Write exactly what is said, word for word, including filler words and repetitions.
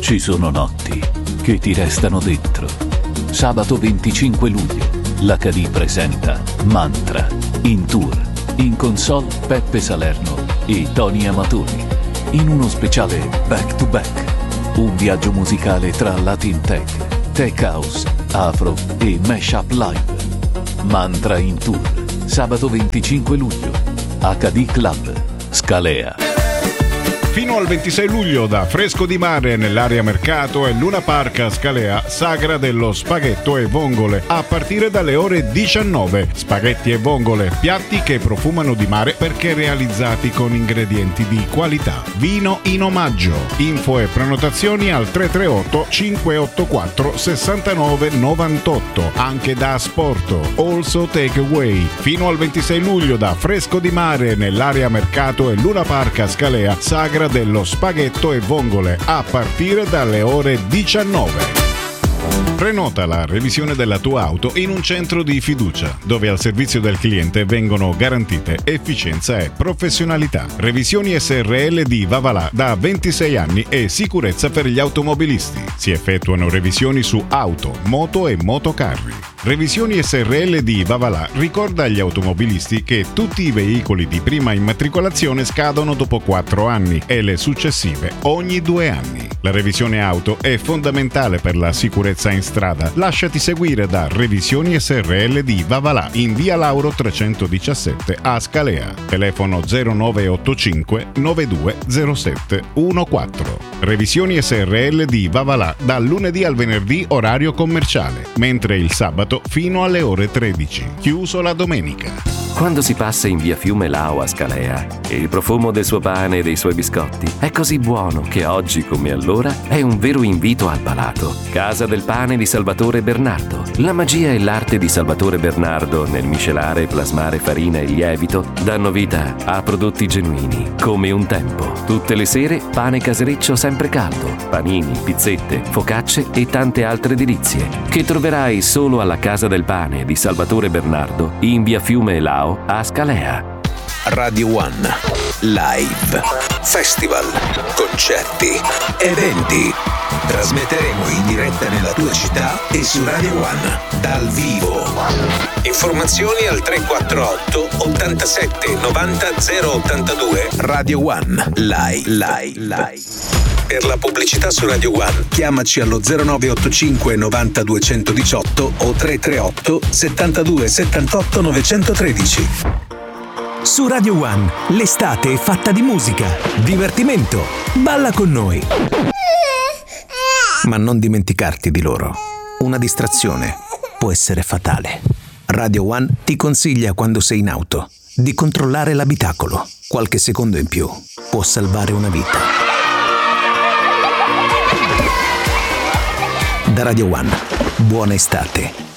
Ci sono notti che ti restano dentro. Sabato venticinque luglio, l'H D presenta Mantra, in tour, in console Peppe Salerno e Tony Amatori, in uno speciale back to back. Un viaggio musicale tra Latin Tech, Tech House, Afro e Mashup Live. Mantra in tour, sabato venticinque luglio, H D Club, Scalea. Fino al ventisei luglio da Fresco di Mare nell'area Mercato e Luna Park a Scalea, Sagra dello Spaghetto e Vongole, a partire dalle ore diciannove. Spaghetti e vongole, piatti che profumano di mare perché realizzati con ingredienti di qualità. Vino in omaggio. Info e prenotazioni al tre tre otto cinque otto quattro sei nove nove otto, anche da Asporto, Also Takeaway. Fino al ventisei luglio da Fresco di Mare nell'area Mercato e Luna Park a Scalea, Sagra dello Spaghetto e Vongole, a partire dalle ore diciannove. Prenota la revisione della tua auto in un centro di fiducia, dove al servizio del cliente vengono garantite efficienza e professionalità. Revisioni S R L di Vavalà da ventisei anni e sicurezza per gli automobilisti. Si effettuano revisioni su auto, moto e motocarri. Revisioni S R L di Vavalà ricorda agli automobilisti che tutti i veicoli di prima immatricolazione scadono dopo quattro anni e le successive ogni due anni. La revisione auto è fondamentale per la sicurezza in strada. Lasciati seguire da Revisioni S R L di Vavalà in via Lauro trecentodiciassette a Scalea. Telefono zero nove otto cinque nove due zero sette uno quattro. Revisioni S R L di Vavalà dal lunedì al venerdì orario commerciale, mentre il sabato fino alle ore tredici. Chiuso la domenica. Quando si passa in via Fiume Lao a Scalea, il profumo del suo pane e dei suoi biscotti è così buono che oggi come allora è un vero invito al palato. Casa del pane di Salvatore Bernardo. La magia e l'arte di Salvatore Bernardo nel miscelare e plasmare farina e lievito danno vita a prodotti genuini, come un tempo. Tutte le sere pane casereccio sempre caldo, panini, pizzette, focacce e tante altre delizie che troverai solo alla Casa del Pane di Salvatore Bernardo in via Fiume Lao a Scalea. Radio One Live Festival, concerti, eventi. Trasmetteremo in diretta nella tua città e su Radio One dal vivo. Informazioni al tre quattro otto ottantasette novanta zero ottantadue. Radio One Live Live Live. Per la pubblicità su Radio One chiamaci allo zero nove otto cinque novanta duecentodiciotto o tre tre otto settantadue settantotto novecentotredici. Su Radio One l'estate è fatta di musica, divertimento. Balla con noi. Ma non dimenticarti di loro. Una distrazione può essere fatale. Radio One ti consiglia, quando sei in auto, di controllare l'abitacolo. Qualche secondo in più può salvare una vita. Da Radio One, buona estate.